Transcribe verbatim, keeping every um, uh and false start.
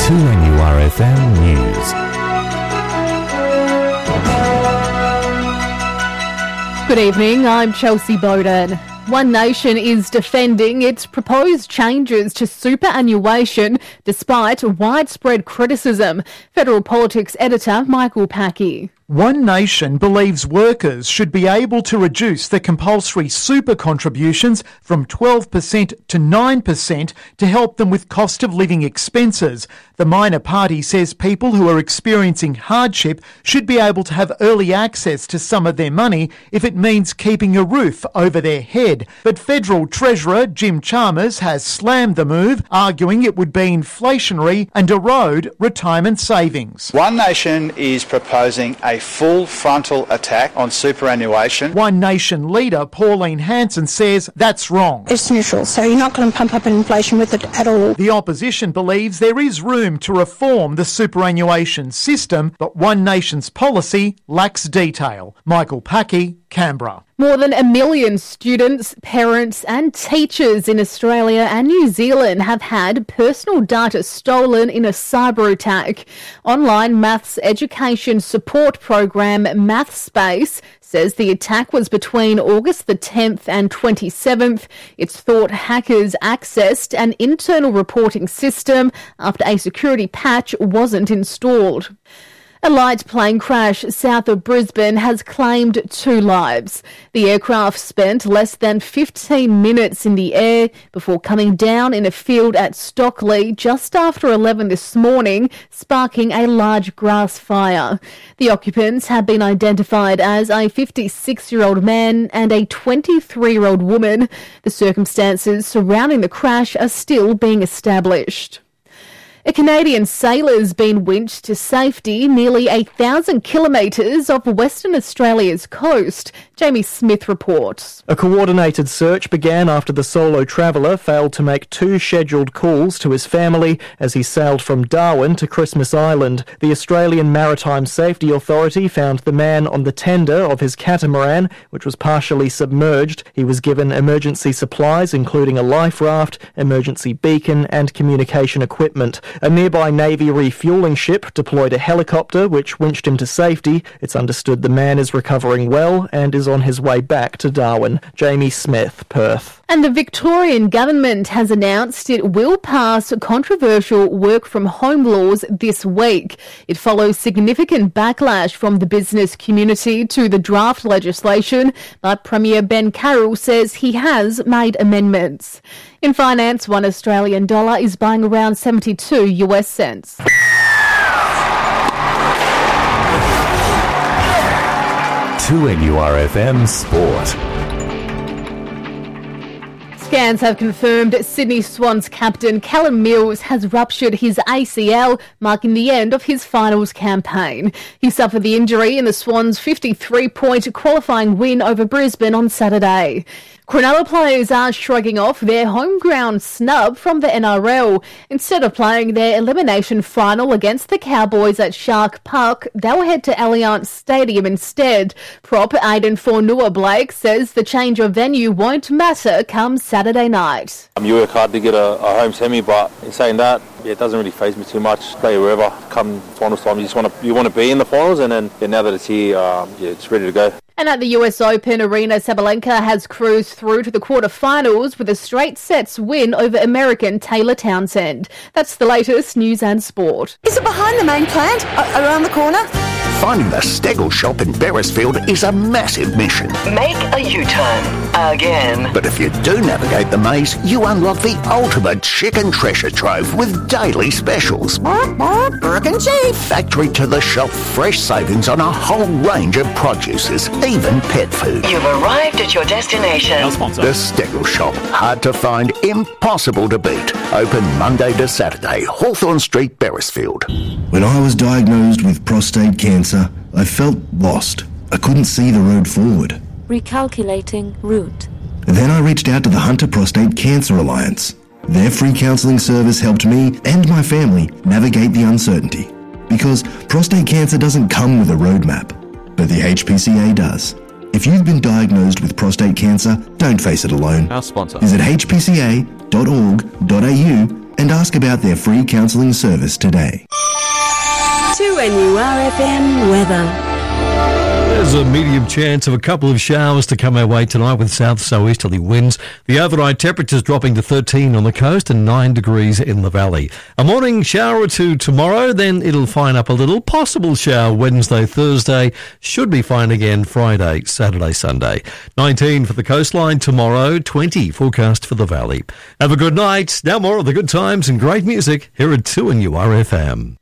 two N U R F M News. Good evening, I'm Chelsea Bowden. One Nation is defending its proposed changes to superannuation despite widespread criticism. Federal Politics editor Michael Packey. One Nation believes workers should be able to reduce the compulsory super contributions from twelve percent to nine percent to help them with cost of living expenses. The minor party says people who are experiencing hardship should be able to have early access to some of their money if it means keeping a roof over their head. But Federal Treasurer Jim Chalmers has slammed the move, arguing it would be inflationary and erode retirement savings. One Nation is proposing a full frontal attack on superannuation. One Nation leader Pauline Hanson says that's wrong. It's neutral, so you're not going to pump up inflation with it at all. The opposition believes there is room to reform the superannuation system, but One Nation's policy lacks detail. Michael Packey, Canberra. More than a million students, parents and teachers in Australia and New Zealand have had personal data stolen in a cyber attack. Online maths education support program MathSpace says the attack was between August the tenth and twenty-seventh. It's thought hackers accessed an internal reporting system after a security patch wasn't installed. A light plane crash south of Brisbane has claimed two lives. The aircraft spent less than fifteen minutes in the air before coming down in a field at Stockley just after eleven this morning, sparking a large grass fire. The occupants have been identified as a fifty-six-year-old man and a twenty-three-year-old woman. The circumstances surrounding the crash are still being established. A Canadian sailor's been winched to safety nearly a thousand kilometres off Western Australia's coast. Jamie Smith reports. A coordinated search began after the solo traveller failed to make two scheduled calls to his family as he sailed from Darwin to Christmas Island. The Australian Maritime Safety Authority found the man on the tender of his catamaran, which was partially submerged. He was given emergency supplies, including a life raft, emergency beacon and communication equipment. A nearby Navy refuelling ship deployed a helicopter which winched him to safety. It's understood the man is recovering well and is on his way back to Darwin. Jamie Smith, Perth. And the Victorian government has announced it will pass controversial work-from-home laws this week. It follows significant backlash from the business community to the draft legislation, but Premier Ben Carroll says he has made amendments. In finance, one Australian dollar is buying around seventy-two US cents. two N U R F M Sport. Scans have confirmed Sydney Swans captain Callum Mills has ruptured his A C L, marking the end of his finals campaign. He suffered the injury in the Swans' fifty-three point qualifying win over Brisbane on Saturday. Cronulla players are shrugging off their home ground snub from the N R L. Instead of playing their elimination final against the Cowboys at Shark Park, they'll head to Allianz Stadium instead. Prop Aidan Fornua-Blake says the change of venue won't matter come Saturday night. Um, you work hard to get a, a home semi, but in saying that, yeah, it doesn't really faze me too much. Play wherever. Come finals time, you just want to you want to be in the finals, and then yeah, now that it's here, um, yeah, it's ready to go. And at the U S Open, Arena Sabalenka has cruised through to the quarterfinals with a straight sets win over American Taylor Townsend. That's the latest news and sport. Is it behind the main plant? A- around the corner? Finding the Stegel shop in Beresfield is a massive mission. Make a U-turn. Again. But if you do navigate the maze, you unlock the ultimate chicken treasure trove with daily specials. Burke and Chief. Factory to the shop, fresh savings on a whole range of produces, even pet food. You've arrived at your destination. Our sponsor. The Stegel shop. Hard to find, impossible to beat. Open Monday to Saturday, Hawthorne Street, Beresfield. When I was diagnosed with prostate cancer, I felt lost. I couldn't see the road forward. Recalculating route. Then I reached out to the Hunter Prostate Cancer Alliance. Their free counselling service helped me and my family navigate the uncertainty. Because prostate cancer doesn't come with a roadmap, but the H P C A does. If you've been diagnosed with prostate cancer, don't face it alone. Our sponsor. Visit h p c a dot org dot a u and ask about their free counselling service today. two N U R F M weather. There's a medium chance of a couple of showers to come our way tonight with south southeasterly winds. The overnight temperatures dropping to thirteen on the coast and nine degrees in the valley. A morning shower or two tomorrow, then it'll fine up a little. Possible shower Wednesday, Thursday. Should be fine again Friday, Saturday, Sunday. nineteen for the coastline tomorrow, twenty forecast for the valley. Have a good night. Now more of the good times and great music here at two N U R F M.